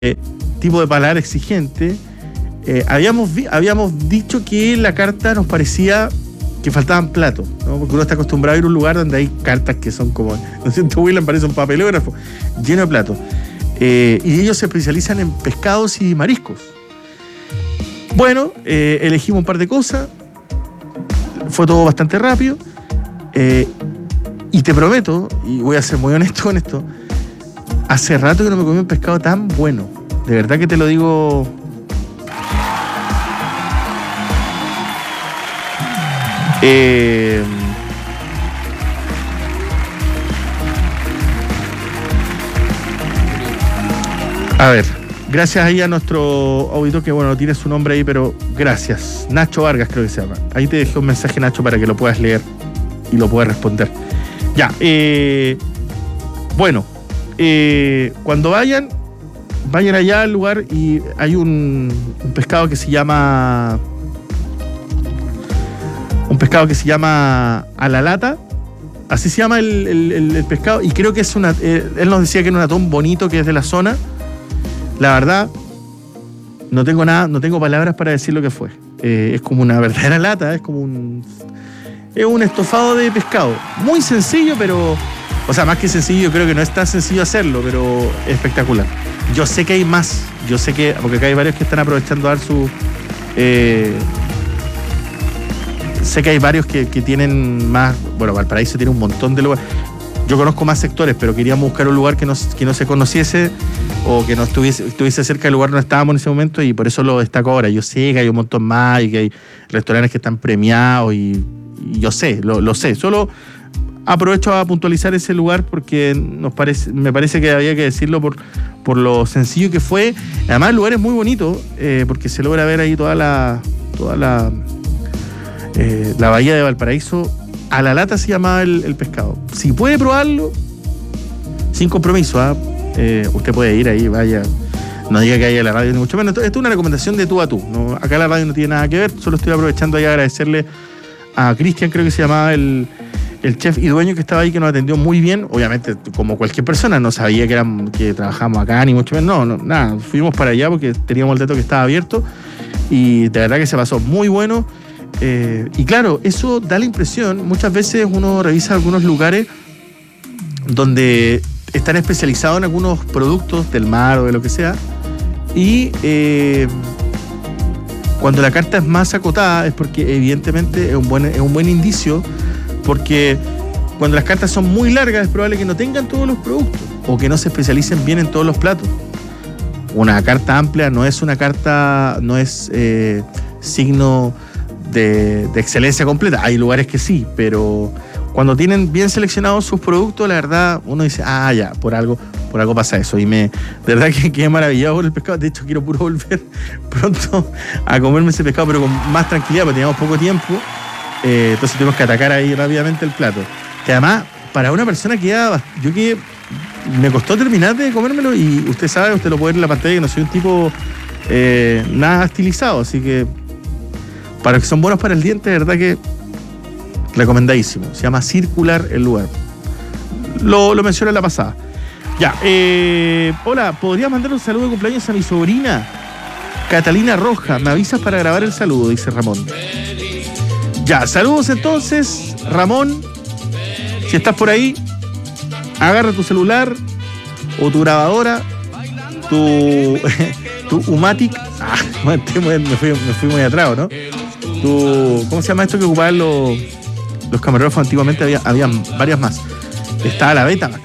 tipo de paladar exigente, habíamos dicho que la carta nos parecía que faltaban platos, ¿no? Porque uno está acostumbrado a ir a un lugar donde hay cartas que son como, no sé, William parece un papelógrafo lleno de platos. Y ellos se especializan en pescados y mariscos. Bueno, elegimos un par de cosas, fue todo bastante rápido, y te prometo, y voy a ser muy honesto con esto, hace rato que no me comí un pescado tan bueno, de verdad que te lo digo. A ver, gracias ahí a nuestro auditor, que bueno, no tiene su nombre ahí, pero gracias. Nacho Vargas creo que se llama. Ahí te dejé un mensaje, Nacho, para que lo puedas leer y lo puedas responder. Ya, bueno, cuando vayan allá al lugar y hay un pescado que se llama... Un pescado que se llama a la lata, así se llama el pescado, y creo que es una... él nos decía que era un atún bonito, que es de la zona. La verdad, no tengo palabras para decir lo que fue. Es como una verdadera lata, es un estofado de pescado. Muy sencillo, pero... O sea, más que sencillo, yo creo que no es tan sencillo hacerlo, pero espectacular. Yo sé que hay más, porque acá hay varios que están aprovechando a dar su... sé que hay varios que tienen más... Bueno, Valparaíso tiene un montón de lugares. Yo conozco más sectores, pero queríamos buscar un lugar que no se conociese o que no estuviese cerca del lugar donde estábamos en ese momento, y por eso lo destaco ahora. Yo sé que hay un montón más y que hay restaurantes que están premiados y yo sé, lo sé. Solo aprovecho a puntualizar ese lugar porque me parece que había que decirlo por lo sencillo que fue. Además el lugar es muy bonito porque se logra ver ahí toda la bahía de Valparaíso. A la lata se llamaba el pescado. Si puede probarlo, sin compromiso, usted puede ir ahí, vaya. No diga que haya la radio, ni mucho menos. Esto es una recomendación de tú a tú, ¿no? Acá la radio no tiene nada que ver. Solo estoy aprovechando ahí a agradecerle a Cristian, creo que se llamaba el chef y dueño, que estaba ahí, que nos atendió muy bien. Obviamente, como cualquier persona, no sabía que trabajábamos acá, ni mucho menos. No, nada. Fuimos para allá porque teníamos el dato que estaba abierto. Y de verdad que se pasó muy bueno. Y claro, eso da la impresión. Muchas veces uno revisa algunos lugares donde están especializados en algunos productos del mar o de lo que sea, y cuando la carta es más acotada es porque evidentemente es un buen indicio, porque cuando las cartas son muy largas es probable que no tengan todos los productos o que no se especialicen bien en todos los platos. Una carta amplia no es signo de excelencia completa. Hay lugares que sí, pero cuando tienen bien seleccionados sus productos, la verdad, uno dice, ya, por algo pasa eso. Y de verdad que quedé maravillado por el pescado. De hecho, quiero puro volver pronto a comerme ese pescado, pero con más tranquilidad, porque teníamos poco tiempo. Entonces tuvimos que atacar ahí rápidamente el plato. Que además, para una persona me costó terminar de comérmelo, y usted sabe, usted lo puede ver en la pantalla, que no soy un tipo nada estilizado, así que para los que son buenos para el diente, de verdad que recomendadísimo. Se llama Circular el lugar. Lo mencioné en la pasada. Ya, hola, ¿podría mandar un saludo de cumpleaños a mi sobrina Catalina Roja? Me avisas para grabar el saludo, dice Ramón. Ya, saludos entonces, Ramón. Si estás por ahí, agarra tu celular o tu grabadora, tu Umatic. Me fui muy atrás, ¿no? ¿Cómo se llama esto que ocupaban los camarógrafos antiguamente? Habían varias más. Estaba la Betamax.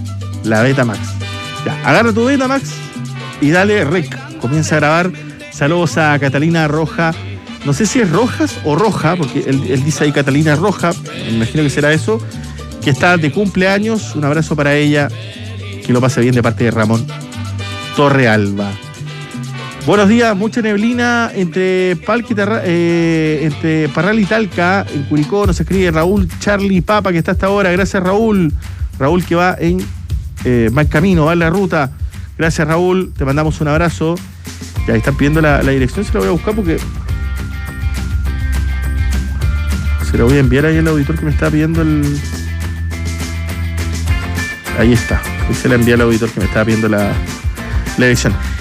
Ya, agarra tu Betamax y dale rec. Comienza a grabar. Saludos a Catalina Roja. No sé si es Rojas o Roja, porque él dice ahí Catalina Roja. Me imagino que será eso. Que está de cumpleaños. Un abrazo para ella. Que lo pase bien de parte de Ramón Torrealba. Buenos días, mucha neblina entre Parral y Talca, en Curicó. Nos escribe Raúl Charlie Papa, que está hasta ahora. Gracias, Raúl. Raúl, que va en camino, va en la ruta. Gracias, Raúl. Te mandamos un abrazo. Ya están pidiendo la dirección, se la voy a buscar porque se la voy a enviar ahí al auditor que me está pidiendo Ahí está. Ahí se la envía al auditor que me estaba pidiendo la dirección.